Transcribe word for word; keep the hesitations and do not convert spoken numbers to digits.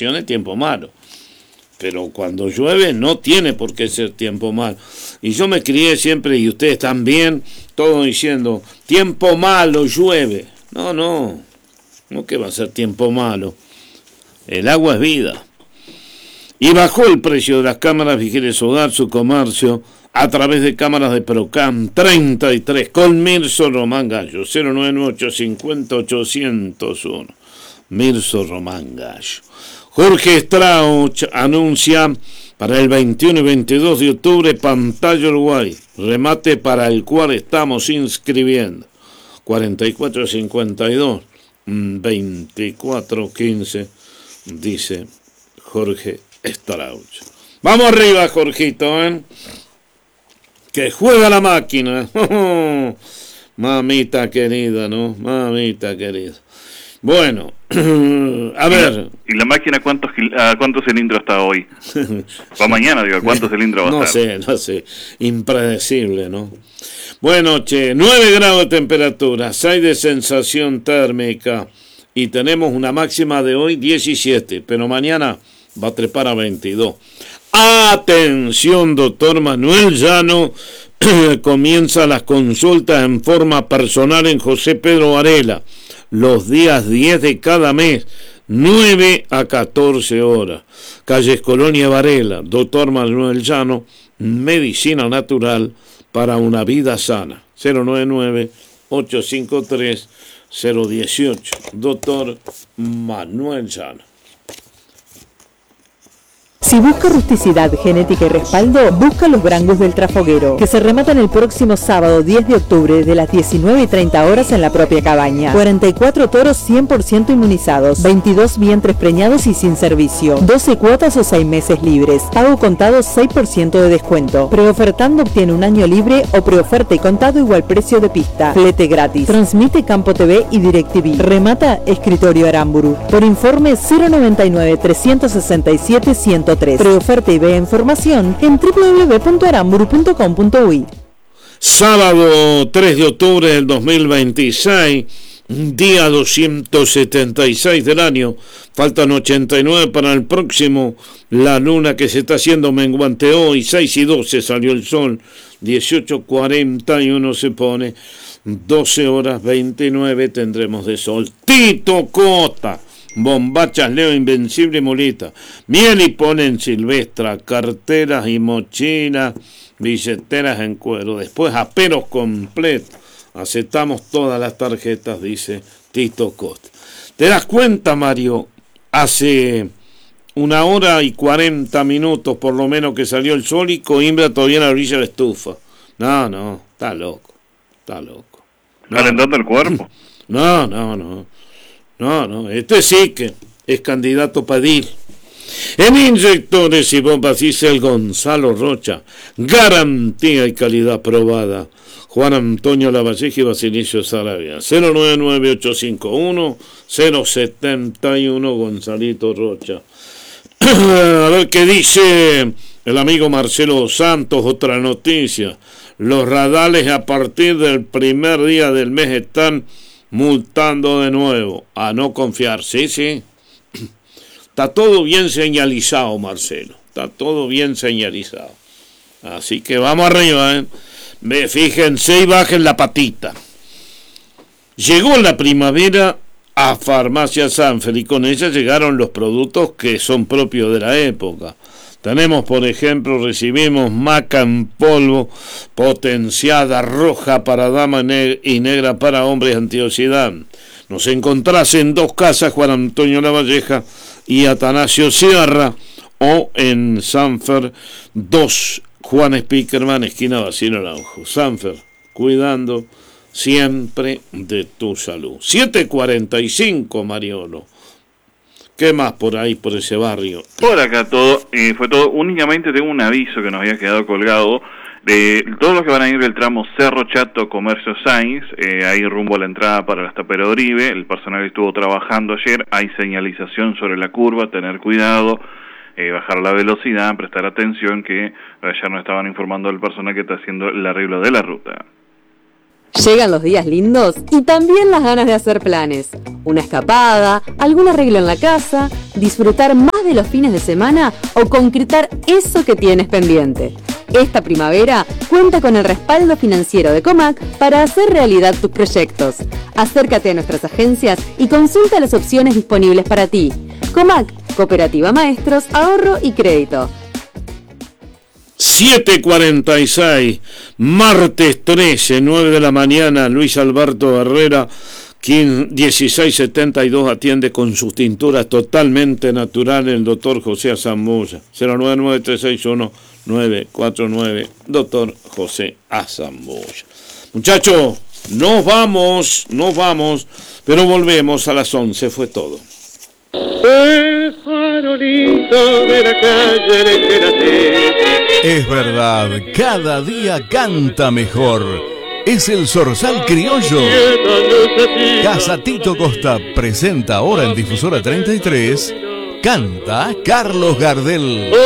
precipitaciones, tiempo malo. Pero cuando llueve no tiene por qué ser tiempo malo. Y yo me crié siempre, y ustedes también, todos diciendo, tiempo malo, llueve. No, no, no que va a ser tiempo malo. El agua es vida. Y bajó el precio de las cámaras Vigiles Hogar, su comercio, a través de cámaras de Procam treinta y tres, con Mirso Román Gallo, cero nueve nueve ocho cinco cero ocho cero uno. Mirso Román Gallo. Jorge Strauch anuncia para el veintiuno y veintidós de octubre Pantalla Uruguay, remate para el cual estamos inscribiendo. cuarenta y cuatro cincuenta y dos, veinticuatro quince, dice Jorge Strauch. Vamos arriba, Jorgito, ¿eh? Que juega la máquina. Mamita querida, ¿no? Mamita querida. Bueno, a ver. ¿Y la máquina cuántos a cuántos cilindros está hoy? Para mañana, digo, ¿cuántos cilindros va a no estar? No sé, no sé. Impredecible, ¿no? Bueno, che, nueve grados de temperatura, seis de sensación térmica y tenemos una máxima de hoy diecisiete, pero mañana va a trepar a veintidós. Atención, doctor Manuel Llano, comienza las consultas en forma personal en José Pedro Varela, los días diez de cada mes, nueve a catorce horas. Calles Colonia Varela, doctor Manuel Llano, medicina natural para una vida sana. cero nueve nueve ocho cinco tres cero uno ocho, doctor Manuel Llano. Si busca rusticidad, genética y respaldo, busca los Brangus del Trafoguero, que se rematan el próximo sábado diez de octubre desde las diecinueve y treinta horas en la propia cabaña. cuarenta y cuatro toros cien por ciento inmunizados, veintidós vientres preñados y sin servicio, doce cuotas o seis meses libres, pago contado seis por ciento de descuento. Preofertando obtiene un año libre o preoferta y contado igual precio de pista. Flete gratis. Transmite Campo T V y DirecTV. Remata Escritorio Aramburu. Por informe cero noventa y nueve trescientos sesenta y siete ciento tres. Preoferta y ve información en doble u doble u doble u punto aramburu punto com punto uy. Sábado tres de octubre del dos mil veintiséis, día doscientos setenta y seis del año, faltan ochenta y nueve para el próximo. La luna que se está haciendo menguante hoy, seis y doce salió el sol, dieciocho cuarenta y uno se pone, doce horas veintinueve tendremos de sol. Tito Cota, bombachas Leo Invencible y Mulita, miel y ponen silvestra, carteras y mochilas, billeteras en cuero, después aperos completos, aceptamos todas las tarjetas, dice Tito Costa. ¿Te das cuenta, Mario? Hace una hora y cuarenta minutos por lo menos que salió el sol y Coimbra todavía en la orilla de la estufa. No, no, está loco, está loco. No, calentando el cuerpo. No, no, no. No, no, este sí que es candidato para ir. En inyectores y bombas, dice el Gonzalo Rocha, garantía y calidad probada. Juan Antonio Lavalleja y Basilicio Sarabia, cero nueve nueve ocho cinco uno cero siete uno, Gonzalito Rocha. A ver qué dice el amigo Marcelo Santos, otra noticia. Los radales a partir del primer día del mes están multando de nuevo, a no confiar, sí, sí. Está todo bien señalizado, Marcelo, está todo bien señalizado. Así que vamos arriba, ¿eh? Fíjense y bajen la patita. Llegó la primavera a Farmacia Sanfer y con ella llegaron los productos que son propios de la época. Tenemos, por ejemplo, recibimos maca en polvo, potenciada roja para dama y negra para hombres, antioxidante. Nos encontrás en Dos Casas, Juan Antonio Lavalleja y Atanasio Sierra, o en Sanfer dos, Juan Spickerman, esquina Basilio Araujo. Sanfer, cuidando siempre de tu salud. siete cuarenta y cinco, Mariolo. ¿Qué más por ahí, por ese barrio? Por acá todo, eh, fue todo. Únicamente tengo un aviso que nos había quedado colgado de todos los que van a ir del tramo Cerro Chato, Comercio Sainz, eh, ahí rumbo a la entrada para la Tapera Oribe. El personal estuvo trabajando ayer, hay señalización sobre la curva, tener cuidado, eh, bajar la velocidad, prestar atención, que ayer nos estaban informando del personal que está haciendo el arreglo de la ruta. Llegan los días lindos y también las ganas de hacer planes. Una escapada, algún arreglo en la casa, disfrutar más de los fines de semana o concretar eso que tienes pendiente. Esta primavera cuenta con el respaldo financiero de Comac para hacer realidad tus proyectos. Acércate a nuestras agencias y consulta las opciones disponibles para ti. Comac, Cooperativa Maestros, Ahorro y Crédito. siete cuarenta y seis, martes trece, nueve de la mañana, Luis Alberto Herrera, dieciséis setenta y dos, atiende con sus tinturas totalmente naturales el doctor José Azambulla. cero nueve nueve tres seis uno nueve cuatro nueve, doctor José Azambulla. Muchachos, nos vamos, nos vamos, pero volvemos a las once, fue todo. El farolito de la calle de que nací. Es verdad, cada día canta mejor. Es el Zorzal Criollo. Casa Tito Costa presenta ahora en Difusora treinta y tres, canta Carlos Gardel.